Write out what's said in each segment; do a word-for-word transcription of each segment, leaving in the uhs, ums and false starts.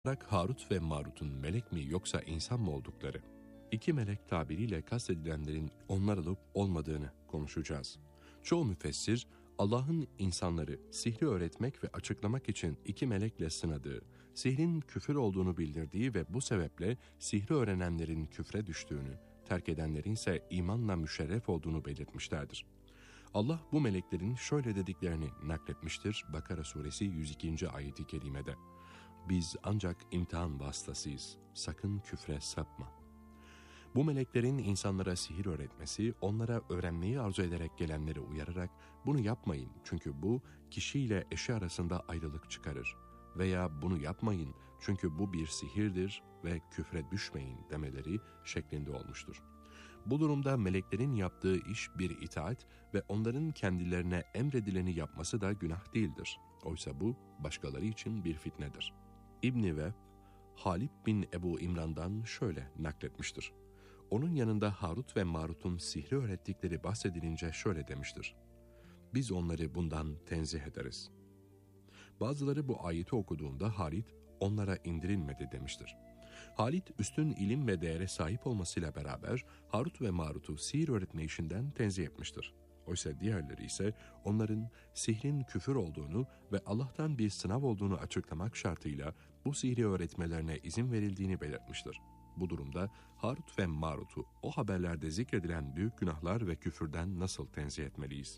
Harut ve Marut'un melek mi yoksa insan mı oldukları, iki melek tabiriyle kastedilenlerin onlar olup olmadığını konuşacağız. Çoğu müfessir, Allah'ın insanları sihri öğretmek ve açıklamak için iki melekle sınadığı, sihrin küfür olduğunu bildirdiği ve bu sebeple sihri öğrenenlerin küfre düştüğünü, terk edenlerin ise imanla müşerref olduğunu belirtmişlerdir. Allah bu meleklerin şöyle dediklerini nakletmiştir Bakara suresi yüz ikinci ayeti kerimede. Biz ancak imtihan vasıtasıyız, sakın küfre sapma. Bu meleklerin insanlara sihir öğretmesi, onlara öğrenmeyi arzu ederek gelenleri uyararak bunu yapmayın çünkü bu kişiyle eşi arasında ayrılık çıkarır veya bunu yapmayın çünkü bu bir sihirdir ve küfre düşmeyin demeleri şeklinde olmuştur. Bu durumda meleklerin yaptığı iş bir itaat ve onların kendilerine emredileni yapması da günah değildir. Oysa bu başkaları için bir fitnedir. İbn-i Vehb, Halid bin Ebu İmran'dan şöyle nakletmiştir. Onun yanında Harut ve Marut'un sihri öğrettikleri bahsedilince şöyle demiştir. Biz onları bundan tenzih ederiz. Bazıları bu ayeti okuduğunda Halid onlara indirilmedi demiştir. Halid üstün ilim ve değere sahip olmasıyla beraber Harut ve Marut'u sihir öğretme işinden tenzih etmiştir. Oysa diğerleri ise onların sihrin küfür olduğunu ve Allah'tan bir sınav olduğunu açıklamak şartıyla bu sihri öğretmelerine izin verildiğini belirtmiştir. Bu durumda Harut ve Marut'u o haberlerde zikredilen büyük günahlar ve küfürden nasıl tenzih etmeliyiz?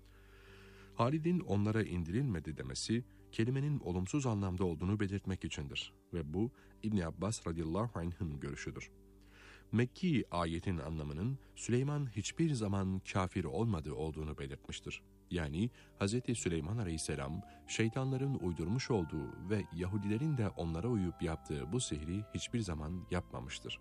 Halid'in onlara indirilmedi demesi, kelimenin olumsuz anlamda olduğunu belirtmek içindir ve bu İbn Abbas radıyallahu anh'ın görüşüdür. Mekki ayetin anlamının Süleyman hiçbir zaman kafir olmadığı olduğunu belirtmiştir. Yani Hz. Süleyman aleyhisselam şeytanların uydurmuş olduğu ve Yahudilerin de onlara uyup yaptığı bu sihri hiçbir zaman yapmamıştır.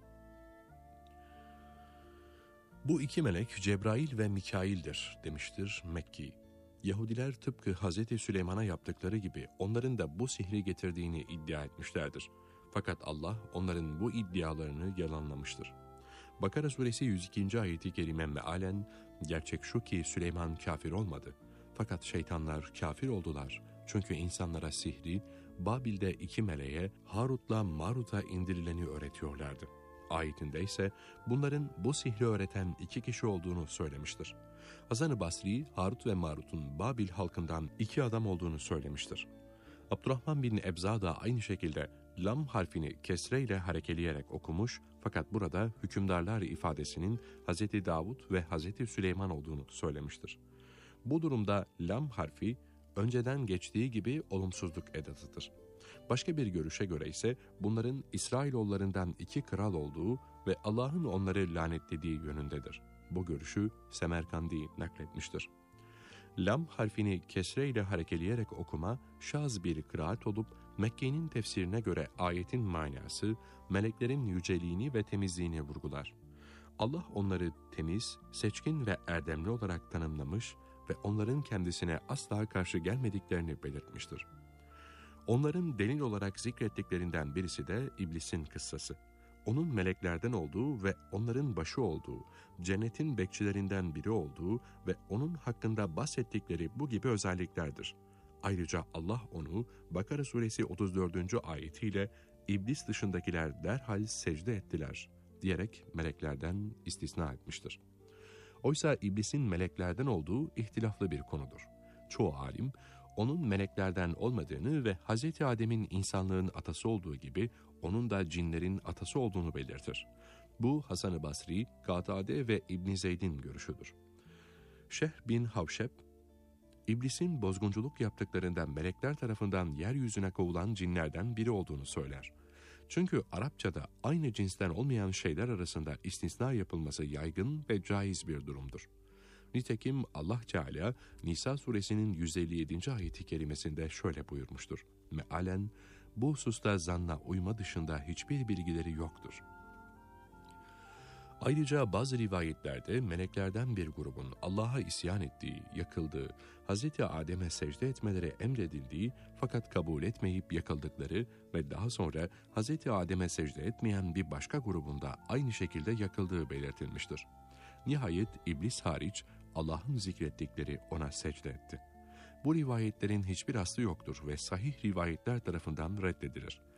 Bu iki melek Cebrail ve Mikail'dir demiştir Mekki. Yahudiler tıpkı Hz. Süleyman'a yaptıkları gibi onların da bu sihri getirdiğini iddia etmişlerdir. Fakat Allah onların bu iddialarını yalanlamıştır. Bakara suresi yüz ikinci ayeti kerime mealen, gerçek şu ki Süleyman kafir olmadı. Fakat şeytanlar kafir oldular. Çünkü insanlara sihri, Babil'de iki meleğe Harut'la Marut'a indirileni öğretiyorlardı. Ayetinde ise bunların bu sihri öğreten iki kişi olduğunu söylemiştir. Hasan-ı Basri, Harut ve Marut'un Babil halkından iki adam olduğunu söylemiştir. Abdurrahman bin Ebza da aynı şekilde lam harfini kesreyle harekeleyerek okumuş fakat burada hükümdarlar ifadesinin Hz. Davud ve Hz. Süleyman olduğunu söylemiştir. Bu durumda lam harfi önceden geçtiği gibi olumsuzluk edatıdır. Başka bir görüşe göre ise bunların İsrailoğullarından iki kral olduğu ve Allah'ın onları lanetlediği yönündedir. Bu görüşü Semerkandi nakletmiştir. Lam harfini kesre ile harekeleyerek okuma şaz bir kıraat olup Mekke'nin tefsirine göre ayetin manası meleklerin yüceliğini ve temizliğini vurgular. Allah onları temiz, seçkin ve erdemli olarak tanımlamış ve onların kendisine asla karşı gelmediklerini belirtmiştir. Onların delil olarak zikrettiklerinden birisi de İblis'in kıssası. Onun meleklerden olduğu ve onların başı olduğu, cennetin bekçilerinden biri olduğu ve onun hakkında bahsettikleri bu gibi özelliklerdir. Ayrıca Allah onu Bakara suresi otuz dördüncü ayetiyle İblis dışındakiler derhal secde ettiler diyerek meleklerden istisna etmiştir. Oysa İblis'in meleklerden olduğu ihtilaflı bir konudur. Çoğu alim onun meleklerden olmadığını ve Hazreti Adem'in insanlığın atası olduğu gibi onun da cinlerin atası olduğunu belirtir. Bu Hasan-ı Basri, Katade ve İbn Zeyd'in görüşüdür. Şeyh bin Havşep, İblisin bozgunculuk yaptıklarından melekler tarafından yeryüzüne kovulan cinlerden biri olduğunu söyler. Çünkü Arapçada aynı cinsten olmayan şeyler arasında istisna yapılması yaygın ve caiz bir durumdur. Nitekim Allah Teala Nisa suresinin yüz elli yedinci ayeti kerimesinde şöyle buyurmuştur. Mealen, bu hususta zanna uyma dışında hiçbir bilgileri yoktur. Ayrıca bazı rivayetlerde meleklerden bir grubun Allah'a isyan ettiği, yakıldığı, Hazreti Adem'e secde etmeleri emredildiği fakat kabul etmeyip yakıldıkları ve daha sonra Hazreti Adem'e secde etmeyen bir başka grubunda aynı şekilde yakıldığı belirtilmiştir. Nihayet İblis hariç Allah'ın zikrettikleri ona secde etti. Bu rivayetlerin hiçbir aslı yoktur ve sahih rivayetler tarafından reddedilir.